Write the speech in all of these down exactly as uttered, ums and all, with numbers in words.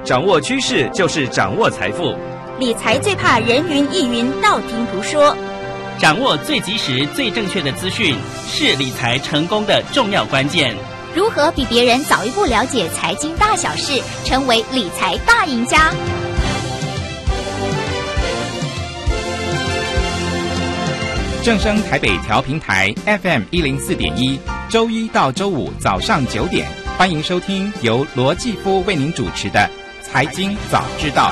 掌握趋势就是掌握财富。 理财最怕人云亦云，道听途说。 掌握最及时、最正确的资讯，是理财成功的重要关键。 如何比别人早一步了解财经大小事，成为理财大赢家？ 正声台北调频台 F M 一零四点一，周一到周五早上九点，欢迎收听由罗继夫为您主持的《财经早知道》。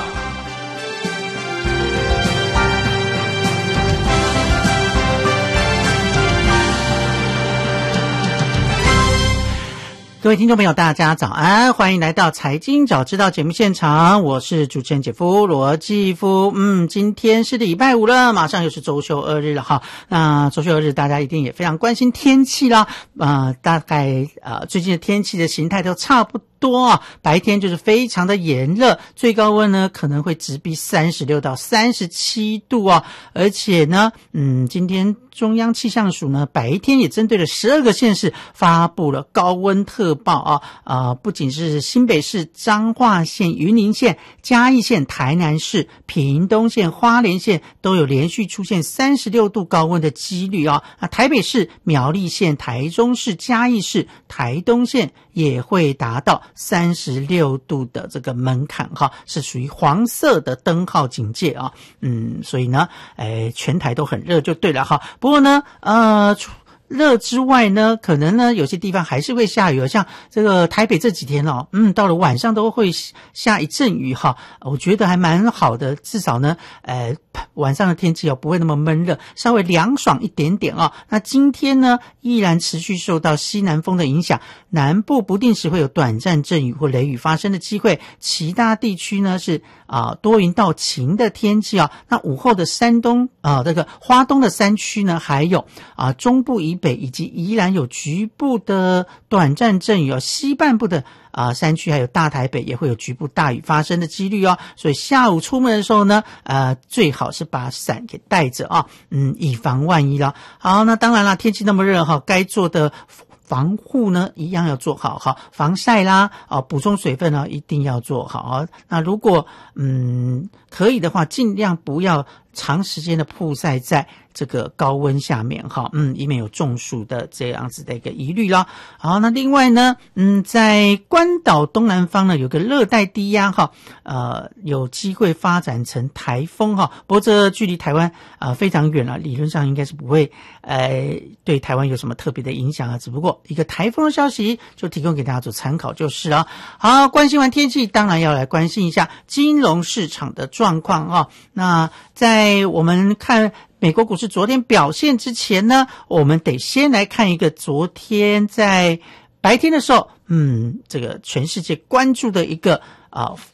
各位听众朋友大家早安，欢迎来到财经早知道节目现场，我是主持人姐夫罗继夫。嗯，今天是礼拜五了，马上又是周休二日了哈。那周休二日大家一定也非常关心天气啦，呃，大概呃最近的天气的形态都差不多多啊，白天就是非常的炎热，最高温呢可能会直逼三十六到三十七度啊，而且呢，嗯，今天中央气象署呢白天也针对了十二个县市发布了高温特报啊，呃，不仅是新北市、彰化县、云林县、嘉义县、台南市、屏东县、花莲县都有连续出现三十六度高温的几率啊，那台北市、苗栗县、台中市、嘉义市、台东县也会达到三十六度的这个门槛哈，是属于黄色的灯号警戒啊。嗯，所以呢，哎，全台都很热就对了哈。不过呢，呃，热之外呢，可能呢有些地方还是会下雨，像这个台北这几天哦，嗯，到了晚上都会下一阵雨哈，我觉得还蛮好的，至少呢，呃，晚上的天气哦不会那么闷热，稍微凉爽一点点哦。那今天呢，依然持续受到西南风的影响，南部不定时会有短暂阵雨或雷雨发生的机会，其他地区呢是啊、呃、多云到晴的天气啊、哦。那午后的山东啊、呃、这个花东的山区呢，还有啊、呃、中部以北以及宜兰有局部的短暂阵雨哦，西半部的啊、呃，山区还有大台北也会有局部大雨发生的几率哦，所以下午出门的时候呢，呃，最好是把伞给带着啊，嗯，以防万一了。好，那当然了，天气那么热哈，该做的防护呢一样要做好哈，防晒啦，啊，补充水分呢一定要做好。那如果嗯可以的话，尽量不要长时间的曝晒在这个高温下面哈，嗯，以免有中暑的这样子的一个疑虑啦。好，那另外呢，嗯，在关岛东南方呢有个热带低压哈，呃，有机会发展成台风哈。不过这距离台湾啊、呃、非常远了，理论上应该是不会呃对台湾有什么特别的影响啊。只不过一个台风的消息就提供给大家做参考就是了。好，关心完天气，当然要来关心一下金融市场的状况啊。那在我们看美国股市昨天表现之前呢，我们得先来看一个昨天在白天的时候，嗯，这个全世界关注的一个啊、呃、